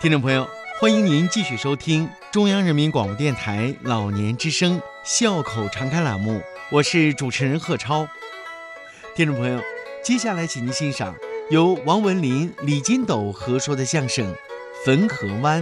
听众朋友，欢迎您继续收听中央人民广播电台老年之声笑口常开栏目，我是主持人贺超。听众朋友，接下来请您欣赏由王文林、李金斗合说的相声《汾河湾》。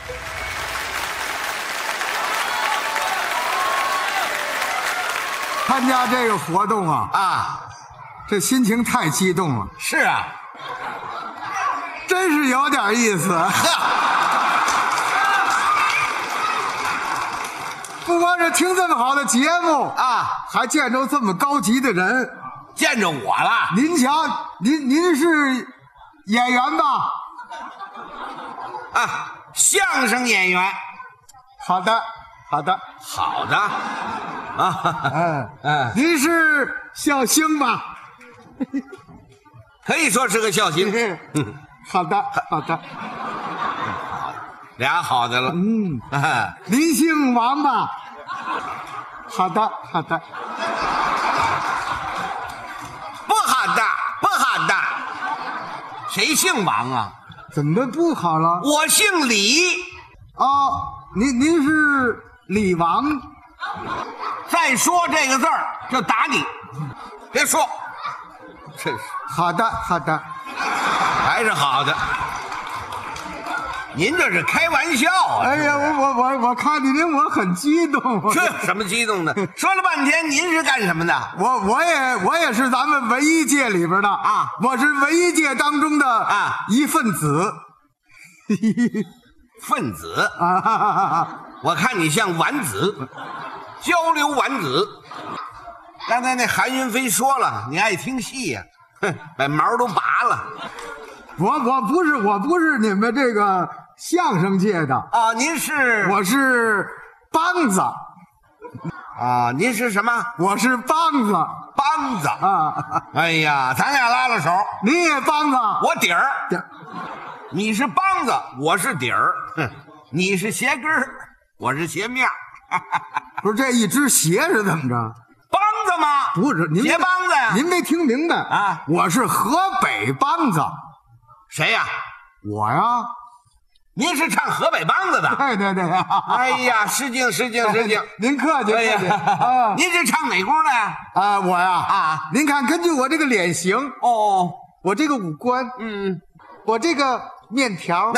参加这个活动啊，这心情太激动了。 是啊， 真是有点意思。不光是听这么好的节目啊， 还见着这么高级的人。 见着我了。 您瞧，您是演员吧？ 啊，相声演员。 好的，好的， 好的。啊， 您是笑星吧？ 可以说是个笑星。 好的，好的。 俩好的了。 您姓王吧？好的，好的。 不好的，不好的。谁姓王啊？ 怎么不好了？ 我姓李。 哦，您是李王。 再说这个字儿就打你，别说。真是。 好的，好的。 还是好的。您这是开玩笑啊！ 哎呀，我看见您我很激动。 这什么激动的？说了半天，您是干什么的？ 我也是咱们文艺界里边的啊，我是文艺界当中的一份子。 分子啊！我看你像丸子，交流丸子。刚才那韩云飞说了，你爱听戏呀，把毛都拔了。 我不是你们这个相声界的啊，您是？ 我是梆子。 啊，您是什么？ 我是梆子。 梆子啊！哎呀，咱俩拉了手。 你也梆子？ 我底儿。你是梆子，我是底儿。你是鞋跟儿，我是鞋面。 不是，这一只鞋是怎么着？ 梆子吗？ 不是，您鞋梆子呀？ 您没听明白啊？ 我是河北梆子。 谁呀？ 我呀。 您是唱河北梆子的？ 对。 哎呀，失敬。 您客气。 哎呀，您是唱哪宫的呀？ 啊，我呀您看，根据我这个脸型我这个五官，我这个面条，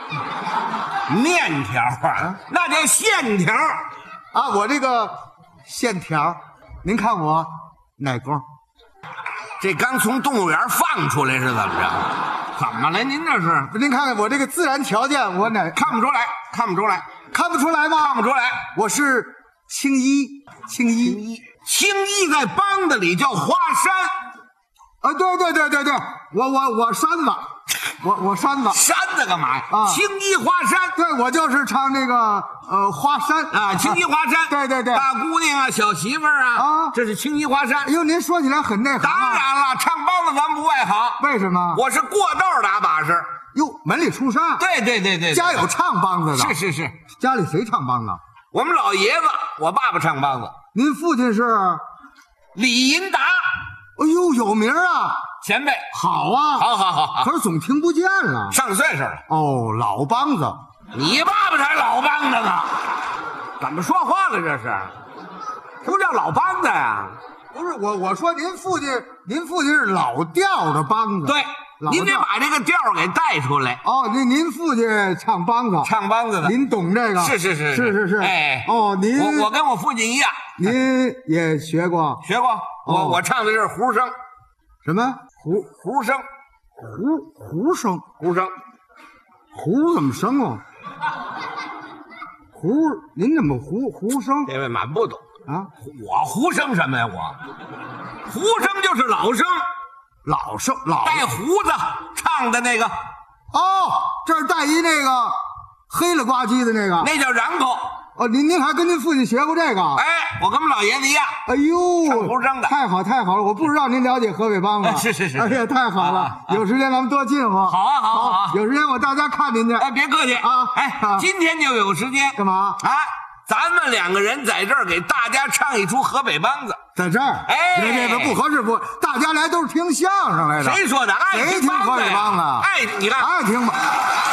面条啊，那叫线条啊，我这个线条，您看我哪宫？ 这刚从动物园放出来是怎么着？怎么了？您这是？ 您看看我这个自然条件，我哪看不出来？看不出来？ 看不出来吗？ 看不出来。 我是青衣。 青衣在梆子里叫花山。 啊，对，我山子，我山子。 山子干嘛呀？青衣花山。 对，我就是唱那个花山啊，青衣花山。 对。 大姑娘啊，小媳妇儿啊，这是青衣花山。 哎呦，您说起来很内行。 当然了，唱梆子咱不外行。 为什么？ 我是过道打把式。 哟，门里出山。 对。 家有唱梆子的。 是。 家里谁唱梆子？ 我们老爷子，我爸爸唱梆子。 您父亲是李银达。 哎呦，有名啊， 前辈。 好啊， 好。 可是总听不见了。 上岁数了。 哦，老梆子。 你爸爸才老梆子呢，怎么说话了这是？什么叫老梆子呀？ 不是我说您父亲是老调的梆子。 对，您得把这个调给带出来。 哦，您父亲唱梆子。 唱梆子的。 您懂这个？ 是。 哎，哦， 我跟我父亲一样。 您也学过？ 学过。我唱的是胡声。 什么？ 胡声。 胡声。胡怎么生啊？您怎么胡声？ 这位满不懂啊！ 我胡声什么呀？我胡声就是老生，带胡子唱的那个。 哦，这儿带一那个黑了呱唧的那个， 那叫瓤口。 哦，您还跟您父亲学过这个？ 哎，我跟我们老爷子一样。 哎呦， 唱胡声的。 太好了！我不知道您了解河北梆子。 是。 哎呀，太好了！有时间咱们多进乎。 好啊，好。 有时间我大家看您去。 哎，别客气啊！ 哎，今天就有时间。 干嘛啊？咱们两个人在这儿给大家唱一出河北梆子。 在这儿？ 哎， 这不合适，不，大家来都是听相声来的。 谁说的？ 谁听河北梆子？ 你看， 爱听吧， 这都是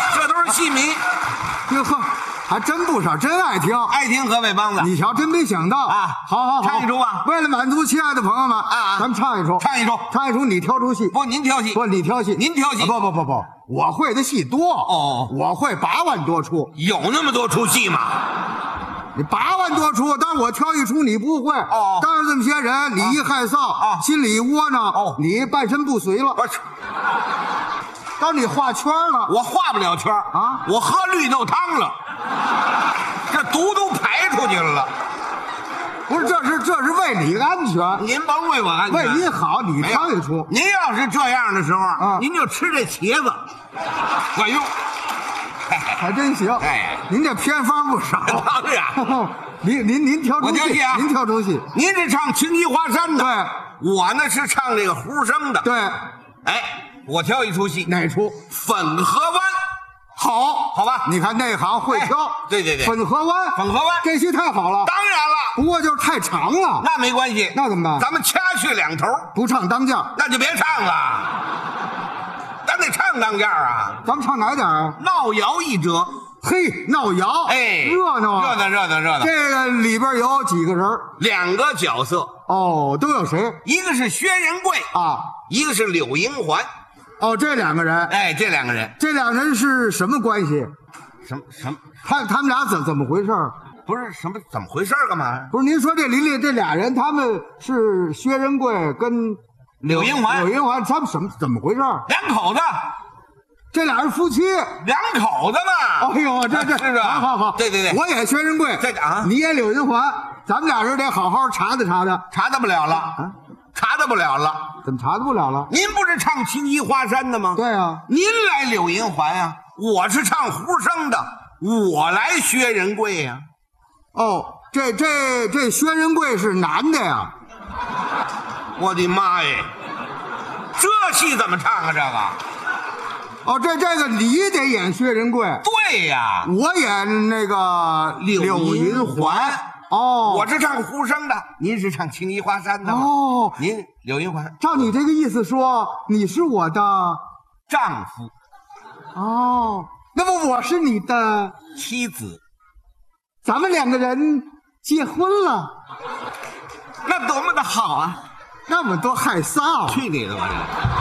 戏迷， 哟呵，还真不少，真爱听。 爱听河北梆子。 你瞧，真没想到啊好， 唱一出吧。 为了满足亲爱的朋友们啊咱们唱一出， 唱一出， 唱一出，你挑出戏。 不，您挑戏， 不，你挑戏， 您挑戏。 不，我会的戏多哦， 我会8万多出。 有那么多出戏吗？ 你8万多出，但是我挑一出你不会。 哦当然这么些人，你一害臊，心里一窝囊， 哦你半身不遂了。 我去， 当你画圈了， 我画不了圈啊我喝绿豆汤了，这毒都排出去了。 不是，这是为你安全， 您甭为我安全， 为你好，你没有挑一出。 您要是这样的时候， 啊您就吃这茄子，管用。 还真行。 哎您这偏方不少。 当然， 您挑出我挑戏啊您挑出戏。 您是唱青衣花山的， 对， 我呢是唱这个胡声的。 对， 哎，我挑一出戏， 哪出？ 粉河湾。好吧， 你看内行会挑。 对， 粉河湾，这戏太好了。 当然了， 不过就是太长了。 那没关系， 那怎么办？ 咱们掐去2头， 不唱当将， 那就别唱了，咱得唱当将啊。 咱们唱哪点啊？ 闹窑一折， 嘿，闹窑， 哎， 热闹啊， 热闹。 这个里边有几个人 ？2个角色， 哦，都有谁？ 一个是薛仁贵啊， 一个是柳银环。 哦，这2个人， 哎，这2个人， 这2人是什么关系？ 什么？ 他们俩怎么回事？ 不是什么怎么回事？干嘛？ 不是您说这邻里这俩人，他们是薛仁贵跟柳银环， 他们怎么回事 ？2口子， 这俩是夫妻 ，2口子嘛。 哎呦，这是啊， 好， 对， 我也薛仁贵， 这啊， 你也柳银环，咱们俩人得好好查查查得不了了啊，查得不了了， 怎么查得不了了？ 您不是唱青衣花山的吗？ 对啊， 您来柳银环啊，我是唱胡声的，我来薛仁贵呀。 哦，这薛仁贵是男的呀？ 我的妈耶，这戏怎么唱啊？这个？ 哦，这个你得演薛仁贵， 对呀， 我演那个柳银环。哦， 我是唱胡声的，您是唱青衣花山的吗？ 哦， 您柳银环。 照你这个意思说，你是我的丈夫。 哦，那么我是你的妻子。 咱们2个人结婚了， 那多么的好啊！ 那么多害臊。 去你的吧！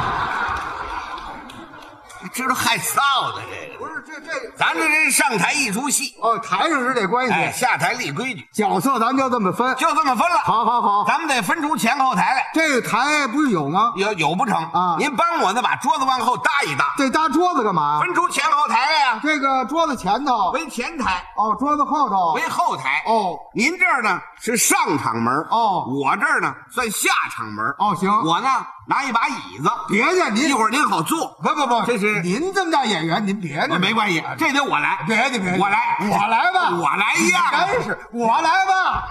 这都害臊的这个。 不是咱这上台一出戏， 哦，台上是这关系， 哎，下台立规矩， 角色咱就这么分， 就这么分了。 好， 咱们得分出前后台来。 这个台不是有吗？ 有不成啊？ 您帮我呢，把桌子往后搭一搭。 这搭桌子干嘛？ 分出前后台来呀。 这个桌子前头为前台， 哦，桌子后头为后台。 哦， 您这儿呢是上场门哦， 我这儿呢算下场门哦，行， 我呢拿一把椅子， 别介，您一会儿您好坐。 不， 这是您这么大演员，您别的没关系，这得我来。 别我来， 我来吧， 我来一样。 真是我来吧。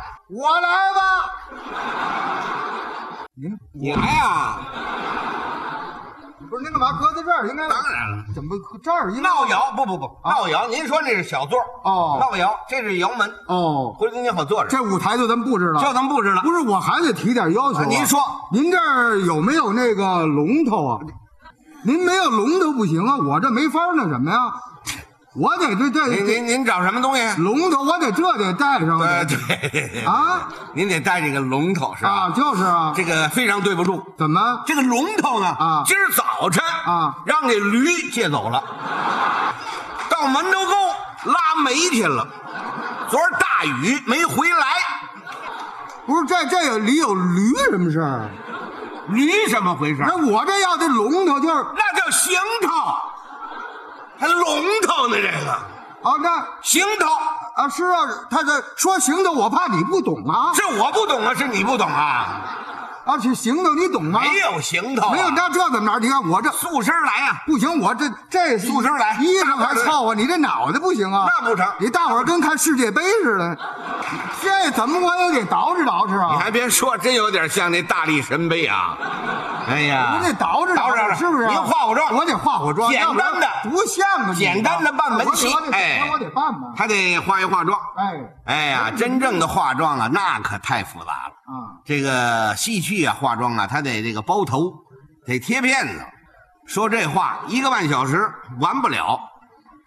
你来呀？ 不是您干嘛搁在这儿？应该当然了， 怎么这儿？ 闹窑不，闹窑。您说那是小座哦， 闹窑这是窑门哦， 回头您好坐着。 这舞台就这么布置了， 就这么布置了。 不是，我还得提点要求。 您说， 您这儿有没有那个龙头啊？您没有龙头不行啊，我这没法那什么呀。我得您找什么东西？ 龙头，我得带上。 对啊， 您得带这个龙头是吧？ 啊，就是啊。 这个非常对不住。 怎么？ 这个龙头呢？ 啊， 今儿早晨啊， 让这驴借走了，到门头沟拉煤去了。昨儿大雨没回来。 不是，这里有驴什么事儿？ 驴怎么回事？ 那我这要的龙头就是那叫行头。还龙头呢？这个哦，那行头啊，是啊，他这说行头，我怕你不懂啊。 是我不懂啊，是你不懂啊？ 啊，是行头，你懂吗？ 没有行头， 没有，那这怎么着？你看我这素身来呀， 不行，我这素身来， 衣裳还凑合，你这脑袋不行啊。 那不成， 你大伙儿跟看世界杯似的，这怎么我也得捯饬啊？ 你还别说，真有点像那大力神杯啊！哎呀， 您得捯饬，是不是？ 您化化妆， 我得化妆， 简单的不像啊， 简单的办门戏， 哎，我得办吧， 还得化一化妆， 哎呀，真正的化妆啊，那可太复杂了啊！ 这个戏曲啊，化妆啊，他得这个包头，得贴片子，说这话1个半小时完不了。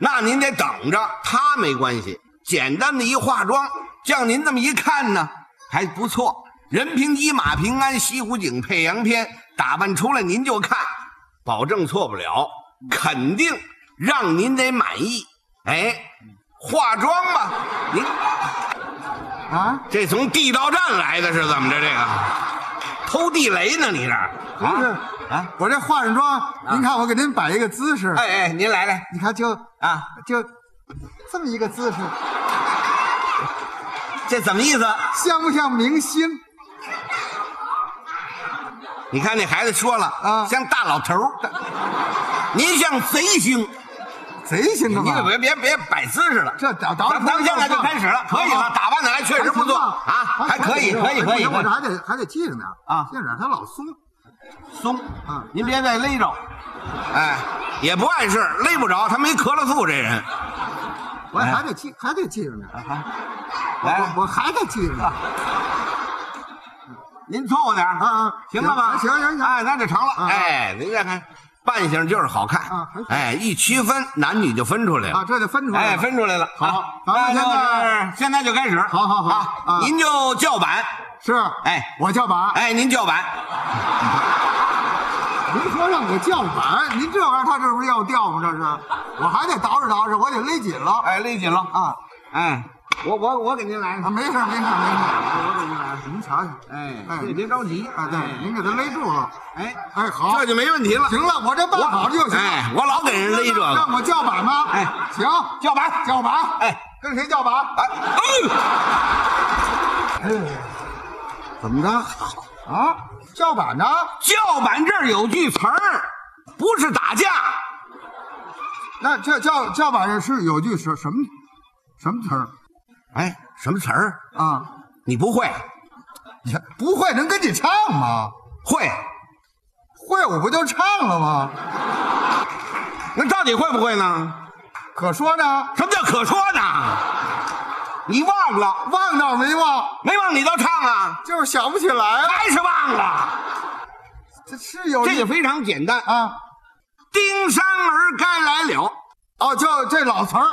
那您得等着，他没关系，简单的一化妆，叫您这么一看呢，还不错。人平一马平安，西湖景配洋片，打扮出来您就看，保证错不了，肯定让您得满意。哎，化妆吧，您啊， 这从地道战来的是怎么着？这个偷地雷呢？你这不是啊？ 我这化上妆，您看我给您摆一个姿势， 哎，您来， 你看就这么一个姿势， 这怎么意思？ 像不像明星？ 你看那孩子说了啊， 像大老头儿，您像贼星。 贼行的你吗？ 别摆姿势了， 这咱现在就开始了，可以了，打扮的还确实不错啊，还可以。 我这还得系着呢啊， 系着它老松啊，您别再勒着，哎，也不碍事，勒不着，他没咳了素这人， 我还得系着呢， 来， 我还得系着呢， 您凑合点啊， 行了吧？ 行， 哎，那就成了，哎，您再看。扮相就是好看啊， 哎，一区分男女就分出来了啊，这就分出来了， 哎，分出来了。 好，咱们现在就开始。 好啊，您就叫板。 是， 哎， 我叫板。 哎，您叫板。 您说让我叫板，您这玩意儿他这不是要掉吗？这是，我还得捯饬，我得勒紧了。 哎，勒紧了啊！ 哎，我给您来啊，没事，我给您来，您瞧瞧。 哎，别着急啊，对，您给他勒住了。 哎， 好， 这就没问题了。 行了，我这办好了就行。 哎，我老给人勒这个。 让我叫板吗？ 哎， 行， 叫板。哎， 跟谁叫板？怎么着？啊，叫板呢？ 叫板这儿有句词儿，不是打架。 那这叫板是有句什么词儿？ 哎，什么词儿啊？ 你不会？ 不会能跟你唱吗？ 会， 我不就唱了吗？ 那到底会不会呢？ 可说呢？ 什么叫可说呢？你忘了？ 忘倒没忘， 没忘你都唱啊？ 就是想不起来， 还是忘了？ 这是有这个非常简单啊。 丁山儿该来了。 哦，就这老词儿。